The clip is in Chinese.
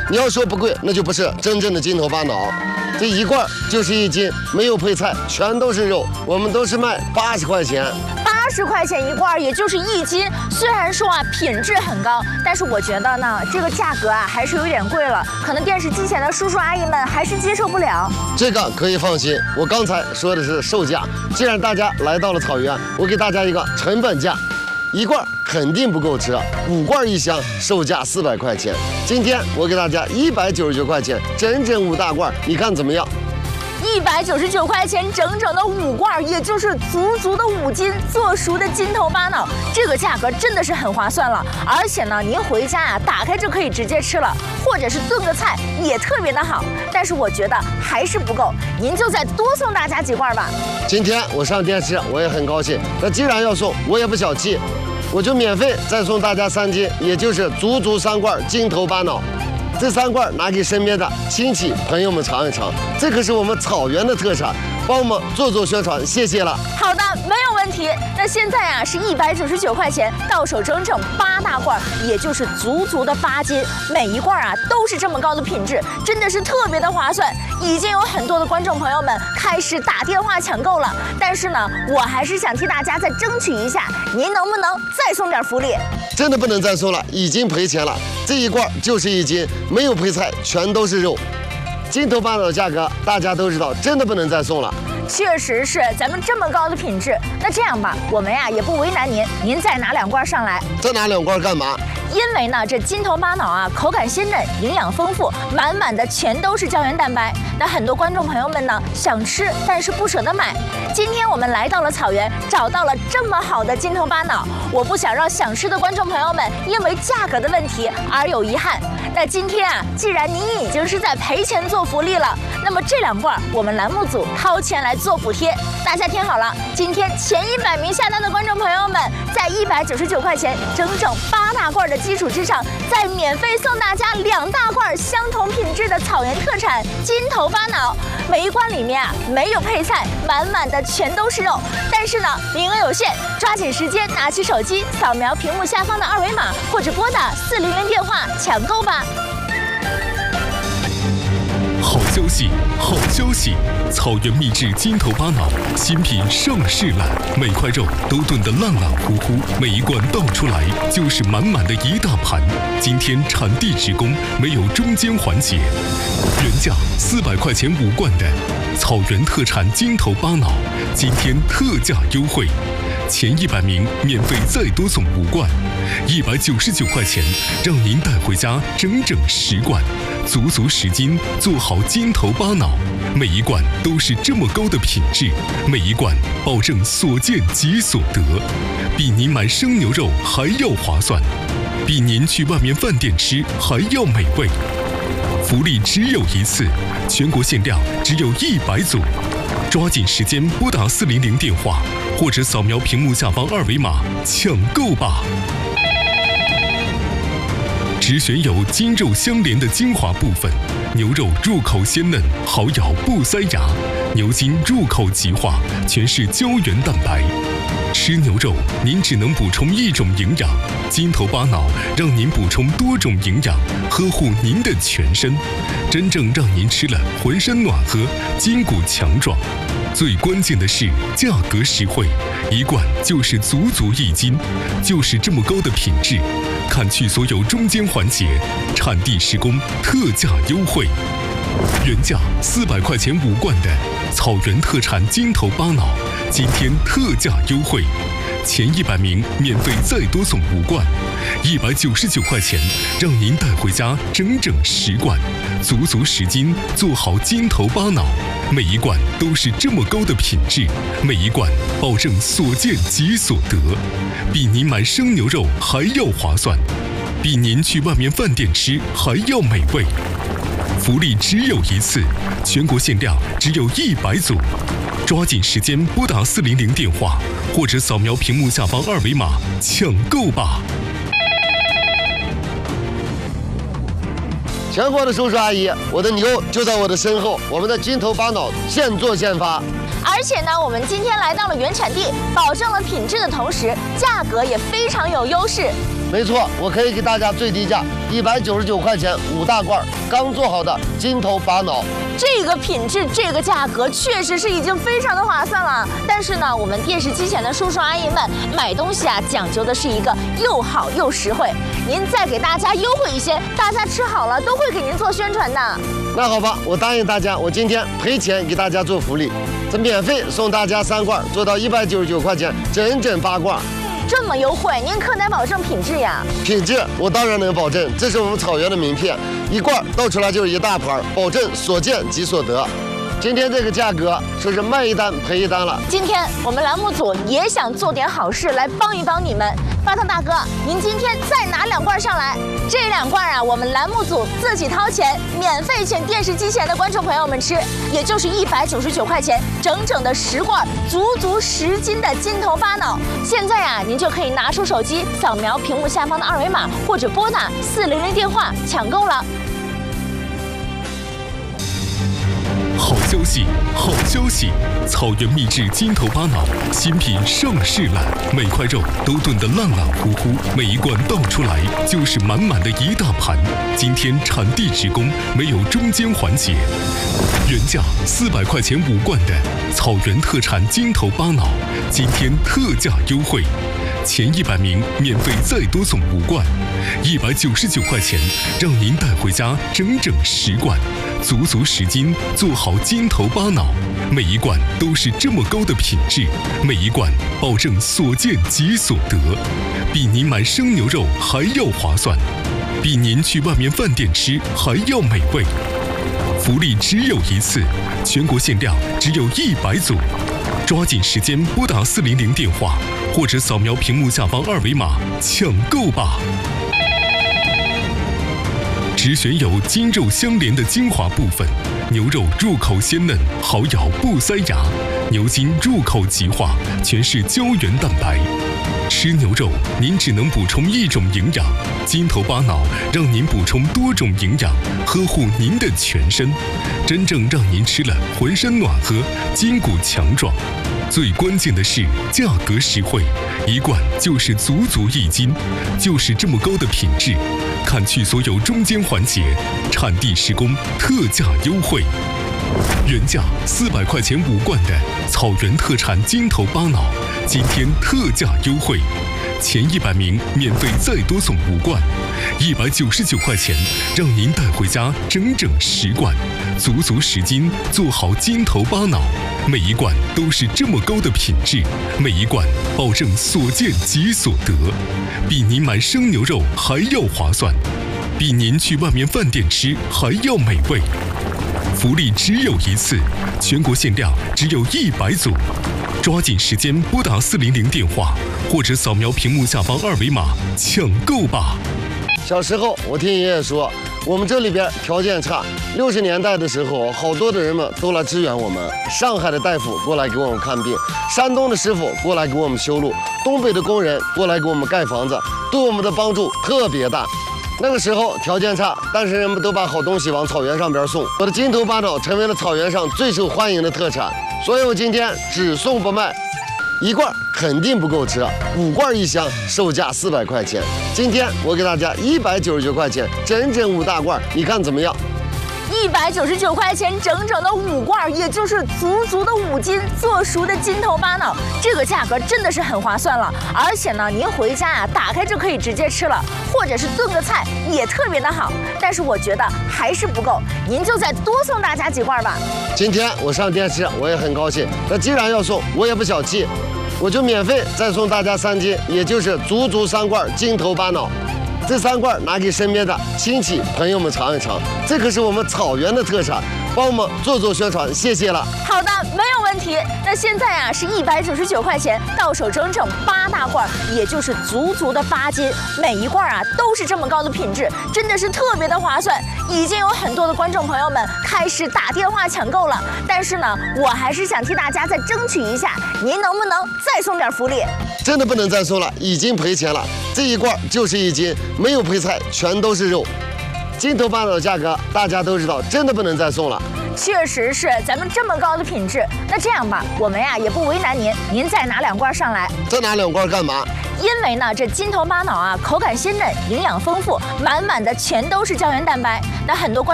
你要说不贵，那就不是真正的筋头巴脑。这一罐就是1斤，没有配菜，全都是肉。我们都是卖80块钱。 80块钱一罐，也就是1斤。虽然说啊品质很高，但是我觉得呢这个价格啊还是有点贵了，可能电视机前的叔叔阿姨们还是接受不了。 这个可以放心，我刚才说的是售价。既然大家来到了草原，我给大家一个成本价。一罐肯定不够吃，5罐1箱，售价400块钱。今天我给大家199块钱，整整5大罐，你看怎么样 ？199块钱，整整的5罐，也就是足的5斤做熟的筋头巴脑，这个价格真的是很划算了。而且呢，您回家啊，打开就可以直接吃了，或者是炖个菜也特别的好。但是我觉得还是不够，您就再多送大家几罐吧。 今天我上电视，我也很高兴。那既然要送，我也不小气，我就免费再送大家3斤，也就是足3罐筋头巴脑。这3罐拿给身边的亲戚朋友们尝一尝，这可是我们草原的特产，帮我们做宣传，谢谢了。 好的，没有问题。那现在啊是199块钱，到手整整8大罐，也就是足的8斤，每一罐啊都是这么高的品质，真的是特别的划算。已经有很多的观众朋友们开始打电话抢购了，但是呢，我还是想替大家再争取一下，您能不能再送点福利？ 真的不能再送了，已经赔钱了。这一罐就是1斤，没有配菜，全都是肉。筋头巴脑的价格大家都知道，真的不能再送了。 确实是，咱们这么高的品质，那这样吧，我们呀也不为难您，您再拿2罐上来。 再拿2罐干嘛？ 因为呢，这筋头巴脑啊，口感鲜嫩，营养丰富，满满的全都是胶原蛋白。那很多观众朋友们呢，想吃但是不舍得买。今天我们来到了草原，找到了这么好的筋头巴脑，我不想让想吃的观众朋友们因为价格的问题而有遗憾。那今天啊，既然您已经是在赔钱做福利了，那么这2罐我们栏目组掏钱来做补贴。大家听好了，今天前100名下单的观众朋友们，在199块钱整整8大罐的基础之上，再免费送大家2大罐相同品质的草原特产筋头巴脑。每一罐里面啊没有配菜，满满的全都是肉。但是呢，名额有限，抓紧时间拿起手机扫描屏幕下方的2维码，或者拨打400电话抢购吧。 好消息，好消息！草原秘制筋头巴脑新品上市了，每块肉都炖得烂烂糊糊，每一罐倒出来就是满满的一大盘。今天产地直供，没有中间环节，原价400块钱5罐的草原特产筋头巴脑，今天特价优惠。前100名免费再多送5罐，199块钱，让您带回家整整10罐，足10斤，做好筋头巴脑。每一罐都是这么高的品质，每一罐保证所见即所得，比您买生牛肉还要划算，比您去外面饭店吃还要美味。福利只有一次，全国限量只有100组，抓紧时间拨打400电话，或者扫描屏幕下方2维码抢购吧。只选有筋肉相连的精华部分，牛肉入口鲜嫩，好咬不塞牙；牛筋入口即化，全是胶原蛋白。吃牛肉，您只能补充1种营养，筋头巴脑让您补充多种营养，呵护您的全身，真正让您吃了浑身暖和，筋骨强壮。最关键的是价格实惠，一罐就是足1斤，就是这么高的品质，砍去所有中间环节，产地施工，特价优惠。原价400块钱5罐的草原特产筋头巴脑，今天特价优惠，前100名免费再多送5罐，199块钱，让您带回家整整10罐，足10斤，做好筋头巴脑。每一罐都是这么高的品质，每一罐保证所见即所得，比您买生牛肉还要划算，比您去外面饭店吃还要美味。福利只有一次，全国限量只有100组，抓紧时间拨打400电话，或者扫描屏幕下方2维码抢购吧。 全国的叔叔阿姨，我的牛就在我的身后，我们的筋头巴脑现做现发。 而且呢，我们今天来到了原产地，保证了品质的同时，价格也非常有优势。 没错，我可以给大家最低价199块钱5大罐刚做好的筋头巴脑。 这个品质，这个价格确实是已经非常的划算了。但是呢，我们电视机前的叔叔阿姨们买东西啊，讲究的是一个又好又实惠。您再给大家优惠一些，大家吃好了都会给您做宣传的。 那好吧，我答应大家，我今天赔钱给大家做福利，这免费送大家3罐，做到199块钱，整整8罐。 这么优惠，您可得保证品质呀！ 品质我当然能保证，这是我们草原的名片，一罐倒出来就是一大盘，保证所见即所得。今天这个价格说是卖一单赔一单了。 今天我们栏目组也想做点好事来帮一帮你们。发烫大哥，您今天再拿2罐上来，这2罐啊，我们栏目组自己掏钱，免费请电视机前的观众朋友们吃，也就是199块钱，整整的10罐，足10斤的筋头巴脑。现在啊，您就可以拿出手机扫描屏幕下方的2维码，或者拨打400电话抢购了。 好消息，好消息！草原秘制筋头巴脑新品上市了，每块肉都炖得烂烂糊糊，每一罐倒出来就是满满的一大盘。今天产地直供，没有中间环节。原价400块钱5罐的草原特产筋头巴脑，今天特价优惠，前100名免费再多送5罐，199块钱，让您带回家整整10罐，足10斤，做好筋头巴脑，每一罐都是这么高的品质，每一罐保证所见即所得，比您买生牛肉还要划算，比您去外面饭店吃还要美味。福利只有一次，全国限量只有100组，抓紧时间拨打400电话，或者扫描屏幕下方2维码抢购吧。只选有筋肉相连的精华部分，牛肉入口鲜嫩，好咬不塞牙；牛筋入口即化，全是胶原蛋白。吃牛肉，您只能补充一种营养，筋头巴脑让您补充多种营养，呵护您的全身，真正让您吃了浑身暖和，筋骨强壮。最关键的是价格实惠，一罐就是足1斤，就是这么高的品质，砍去所有中间环节，产地实供，特价优惠。原价400块钱5罐的草原特产筋头巴脑，今天特价优惠，前100名免费再多送5罐，199块钱，让您带回家整整10罐，足10斤，做好筋头巴脑，每一罐都是这么高的品质，每一罐保证所见即所得，比您买生牛肉还要划算，比您去外面饭店吃还要美味。福利只有一次，全国限量只有100组，抓紧时间拨打400电话，或者扫描屏幕下方2维码抢购吧。 小时候我听爷爷说，我们这里边条件差，60年代的时候，好多的人们都来支援我们，上海的大夫过来给我们看病，山东的师傅过来给我们修路，东北的工人过来给我们盖房子，对我们的帮助特别大。那个时候条件差，但是人们都把好东西往草原上边送，我的筋头巴脑成为了草原上最受欢迎的特产，所以我今天只送不卖。1罐肯定不够吃，5罐1箱，售价400块钱。今天我给大家199块钱，整整5大罐，你看怎么样 ？199块钱，整整的5罐，也就是足的5斤做熟的筋头巴脑，这个价格真的是很划算了。而且呢，您回家啊，打开就可以直接吃了，或者是炖个菜也特别的好。但是我觉得还是不够，您就再多送大家几罐吧。 今天我上电视，我也很高兴。那既然要送，我也不小气，我就免费再送大家3斤，也就是足3罐筋头巴脑。这3罐拿给身边的亲戚朋友们尝一尝，这可是我们草原的特产，帮我们做宣传，谢谢了。 好的，没有问题。那现在啊是199块钱，到手整整8大罐，也就是足的8斤，每一罐啊都是这么高的品质，真的是特别的划算。已经有很多的观众朋友们开始打电话抢购了，但是呢，我还是想替大家再争取一下，您能不能再送点福利？ 真的不能再送了，已经赔钱了。这1罐就是1斤，没有配菜，全都是肉。 金头巴脑价格大家都知道，真的不能再送了。 确实是，咱们这么高的品质，那这样吧，我们呀也不为难您，您再拿2罐上来。 再拿2罐干嘛？ 因为呢，这金头巴脑啊，口感鲜嫩，营养丰富，满满的全都是胶原蛋白。那很多